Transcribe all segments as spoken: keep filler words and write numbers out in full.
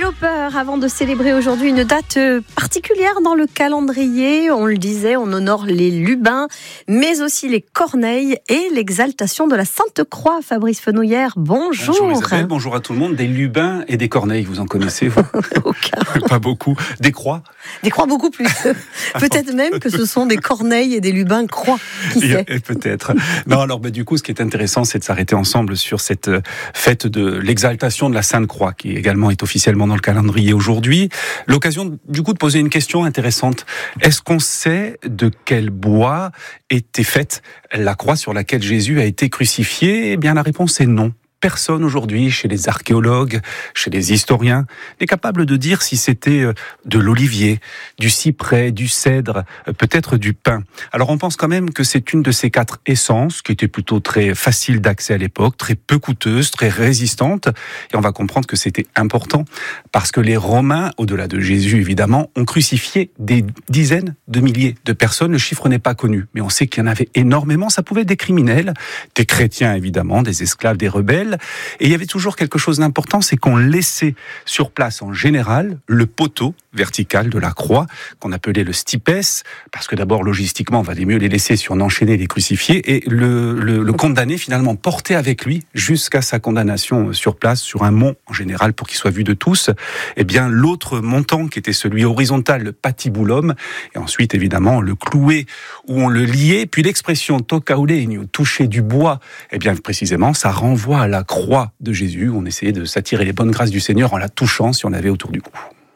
Lauper, avant de célébrer aujourd'hui une date particulière dans le calendrier, on le disait, on honore les Lubins, mais aussi les Corneilles et l'exaltation de la Sainte Croix. Fabrice Fenouillère, bonjour. Bonjour Isabelle, bonjour à tout le monde. Des Lubins et des Corneilles, vous en connaissez vous? Aucun. Pas beaucoup. Des croix? Des croix beaucoup plus. Peut-être même que ce sont des Corneilles et des Lubins croix. Qui sait? Et peut-être. Non, alors bah, du coup, ce qui est intéressant, c'est de s'arrêter ensemble sur cette fête de l'exaltation de la Sainte Croix, qui également est officiellement dans le calendrier aujourd'hui. L'occasion, du coup, de poser une question intéressante. Est-ce qu'on sait de quel bois était faite la croix sur laquelle Jésus a été crucifié? Eh bien, la réponse est non. Personne aujourd'hui, chez les archéologues, chez les historiens, n'est capable de dire si c'était de l'olivier, du cyprès, du cèdre, peut-être du pin. Alors on pense quand même que c'est une de ces quatre essences qui était plutôt très facile d'accès à l'époque, très peu coûteuse, très résistante. Et on va comprendre que c'était important parce que les Romains, au-delà de Jésus évidemment, ont crucifié des dizaines de milliers de personnes. Le chiffre n'est pas connu, mais on sait qu'il y en avait énormément. Ça pouvait être des criminels, des chrétiens évidemment, des esclaves, des rebelles. Et il y avait toujours quelque chose d'important, c'est qu'on laissait sur place en général le poteau vertical de la croix, qu'on appelait le stipes, parce que d'abord logistiquement on valait mieux les laisser si on enchaînait les crucifiés, et le, le, le condamné finalement portait avec lui jusqu'à sa condamnation sur place, sur un mont en général pour qu'il soit vu de tous, et bien l'autre montant qui était celui horizontal, le patibulum, et ensuite évidemment le cloué où on le liait, puis l'expression tocaulenio, toucher du bois, et bien précisément ça renvoie à la croix de Jésus, on essayait de s'attirer les bonnes grâces du Seigneur en la touchant si on avait autour du cou.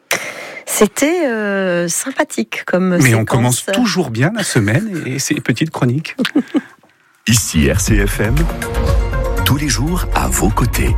C'était euh, sympathique comme Mais séquence. On commence toujours bien la semaine et ces petites chroniques. Ici R C F M, tous les jours à vos côtés.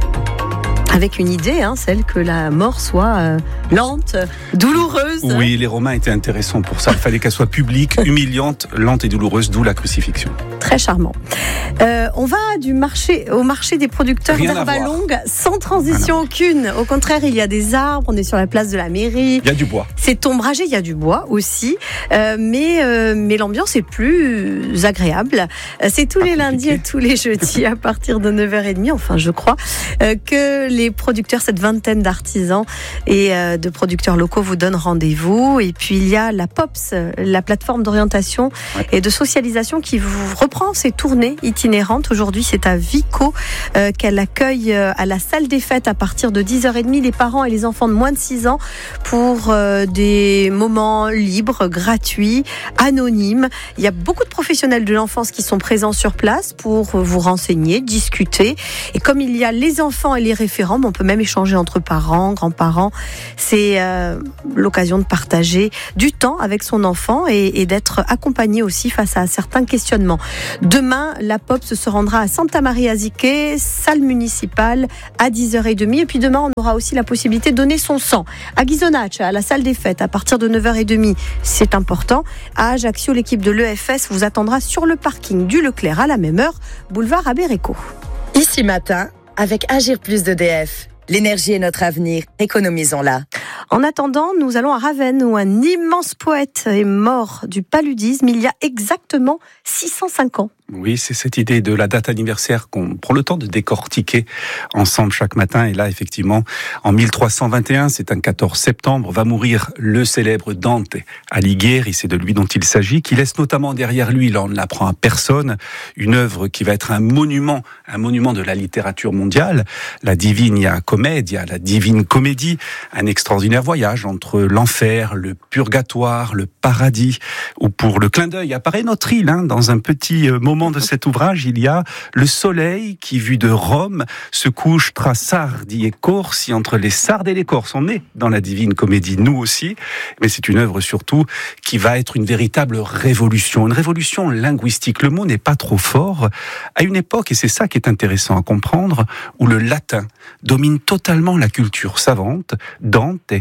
Avec une idée, hein, celle que la mort soit euh, lente, douloureuse. Oui, les Romains étaient intéressants pour ça. Il fallait qu'elle soit publique, humiliante, lente et douloureuse, d'où la crucifixion. Très charmant. Euh, on va du marché au marché des producteurs d'herbe longue sans transition aucune. Au contraire, il y a des arbres, on est sur la place de la mairie. Il y a du bois. C'est ombragé, il y a du bois aussi, euh, mais, euh, mais l'ambiance est plus agréable. C'est tous Pas les compliqué. Lundis et tous les jeudis à partir de neuf heures trente, enfin je crois, euh, que les producteurs, cette vingtaine d'artisans et euh, de producteurs locaux vous donnent rendez-vous. Et puis il y a la P O P S, la plateforme d'orientation ouais. et de socialisation qui vous reprend ses tournées itinérantes. Aujourd'hui, c'est à Vico euh, qu'elle accueille euh, à la salle des fêtes à partir de dix heures trente les parents et les enfants de moins de six ans pour euh, des moments libres, gratuits, anonymes. Il y a beaucoup de professionnels de l'enfance qui sont présents sur place pour vous renseigner, discuter. Et comme il y a les enfants et les référents, on peut même échanger entre parents, grands-parents. C'est euh, l'occasion de partager du temps avec son enfant et, et d'être accompagné aussi face à certains questionnements. Demain, la P O P S se rendra à Santa Maria Ziqué, salle municipale, à dix heures trente. Et puis demain, on aura aussi la possibilité de donner son sang. À Ghisonaccia, à la salle des fêtes, à partir de neuf heures trente, c'est important. À Ajaccio, l'équipe de l'E F S vous attendra sur le parking du Leclerc à la même heure, boulevard Abbé-Réco. Ici matin, avec Agir Plus d'E D F. L'énergie est notre avenir, économisons-la. En attendant, nous allons à Ravenne où un immense poète est mort du paludisme il y a exactement six cent cinq ans. Oui, c'est cette idée de la date anniversaire qu'on prend le temps de décortiquer ensemble chaque matin. Et là, effectivement, en mille trois cent vingt et un, c'est un quatorze septembre, va mourir le célèbre Dante Alighieri. C'est de lui dont il s'agit, qui laisse notamment derrière lui, là on ne l'apprend à personne, une œuvre qui va être un monument, un monument de la littérature mondiale, la Divina Commedia, la Divine Comédie, un extraordinaire voyage entre l'enfer, le purgatoire, le paradis, où pour le clin d'œil apparaît notre île, hein, dans un petit moment de cet ouvrage, il y a le soleil qui, vu de Rome, se couche tra Sardi et Corsi, entre les Sardes et les Corses. On est dans la Divine Comédie, nous aussi, mais c'est une œuvre surtout qui va être une véritable révolution, une révolution linguistique. Le mot n'est pas trop fort, à une époque, et c'est ça qui est intéressant à comprendre, où le latin domine totalement la culture savante. Dante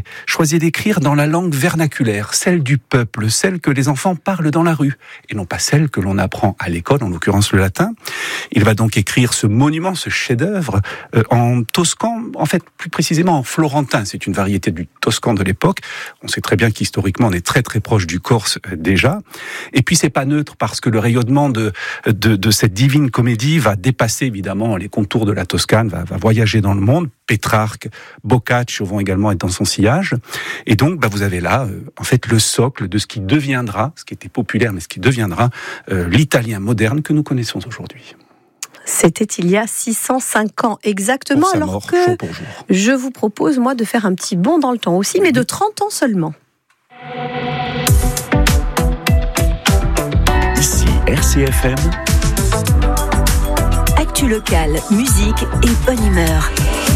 choisissez. Choisissez d'écrire dans la langue vernaculaire, celle du peuple, celle que les enfants parlent dans la rue, et non pas celle que l'on apprend à l'école, en l'occurrence le latin. Il va donc écrire ce monument, ce chef-d'œuvre, euh, en toscan, en fait plus précisément en florentin. C'est une variété du toscan de l'époque. On sait très bien qu'historiquement on est très très proche du corse euh, déjà. Et puis c'est pas neutre parce que le rayonnement de, de, de cette divine comédie va dépasser évidemment les contours de la Toscane, va, va voyager dans le monde. Pétrarque, Boccaccio vont également être dans son sillage. Et donc, bah, vous avez là, euh, en fait, le socle de ce qui deviendra, ce qui était populaire, mais ce qui deviendra euh, l'italien moderne que nous connaissons aujourd'hui. C'était il y a six cent cinq ans exactement, alors mort, que jour pour jour. Je vous propose, moi, de faire un petit bond dans le temps aussi, mais de trente ans seulement. Ici R C F M. Actu locale, musique et bonne humeur.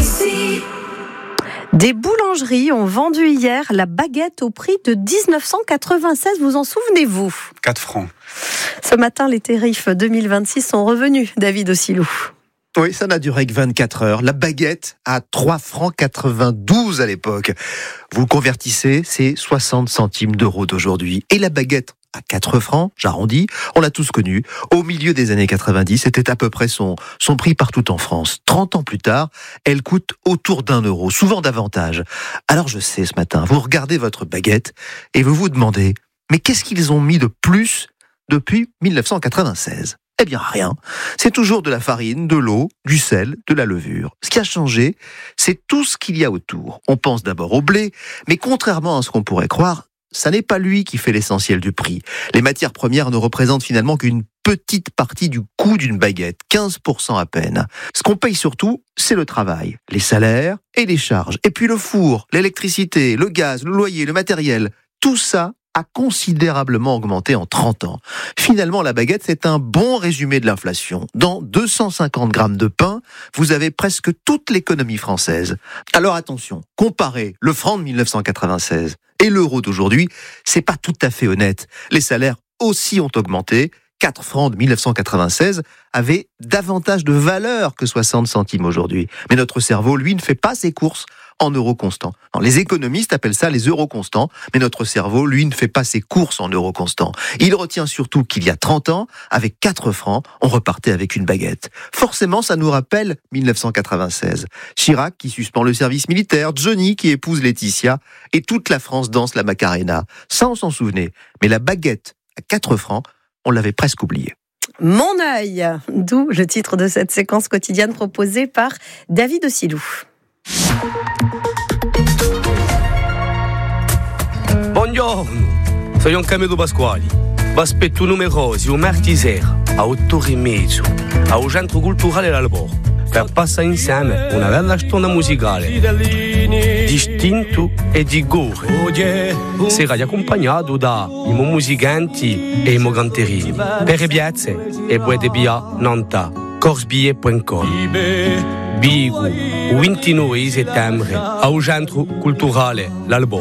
Des boulangeries ont vendu hier la baguette au prix de dix-neuf cent quatre-vingt-seize, vous en souvenez-vous ? quatre francs. Ce matin, les tarifs deux mille vingt-six sont revenus, David Ossilou. Oui, ça n'a duré que vingt-quatre heures. La baguette à trois francs quatre-vingt-douze à l'époque. Vous le convertissez, c'est soixante centimes d'euros d'aujourd'hui. Et la baguette à quatre francs, j'arrondis, on l'a tous connue. Au milieu des années quatre-vingt-dix, c'était à peu près son, son prix partout en France. trente ans plus tard, elle coûte autour d'un euro, souvent davantage. Alors je sais, ce matin, vous regardez votre baguette et vous vous demandez, mais qu'est-ce qu'ils ont mis de plus depuis mille neuf cent quatre-vingt-seize ? Eh bien, rien. C'est toujours de la farine, de l'eau, du sel, de la levure. Ce qui a changé, c'est tout ce qu'il y a autour. On pense d'abord au blé, mais contrairement à ce qu'on pourrait croire, ça n'est pas lui qui fait l'essentiel du prix. Les matières premières ne représentent finalement qu'une petite partie du coût d'une baguette, quinze pour cent à peine. Ce qu'on paye surtout, c'est le travail, les salaires et les charges. Et puis le four, l'électricité, le gaz, le loyer, le matériel, tout ça a considérablement augmenté en trente ans. Finalement, la baguette, c'est un bon résumé de l'inflation. Dans deux cent cinquante grammes de pain, vous avez presque toute l'économie française. Alors attention, comparez le franc de mille neuf cent quatre-vingt-seize et l'euro d'aujourd'hui, c'est pas tout à fait honnête. Les salaires aussi ont augmenté. quatre francs de mille neuf cent quatre-vingt-seize avaient davantage de valeur que soixante centimes aujourd'hui. Mais notre cerveau, lui, ne fait pas ses courses en euros constants. Alors, les économistes appellent ça les euros constants, mais notre cerveau, lui, ne fait pas ses courses en euros constants. Il retient surtout qu'il y a trente ans, avec quatre francs, on repartait avec une baguette. Forcément, ça nous rappelle mille neuf cent quatre-vingt-seize. Chirac qui suspend le service militaire, Johnny qui épouse Laetitia, et toute la France danse la Macarena. Ça, on s'en souvenait. Mais la baguette à quatre francs, on l'avait presque oublié. Mon œil, d'où le titre de cette séquence quotidienne proposée par David Ossilou. Buongiorno, sono Camillo Pasquali. Vi aspetto numerosi un martedì sera a otto e mezzo al Centro Culturale L'Albor per passare insieme una bella storia musicale distinto e di gore. Sarà accompagnato da i musicanti e i canterini. Per piazze e buone via nanta corsbillet punto com. Bigo, ventinove settembre al Centro Culturale L'Albor.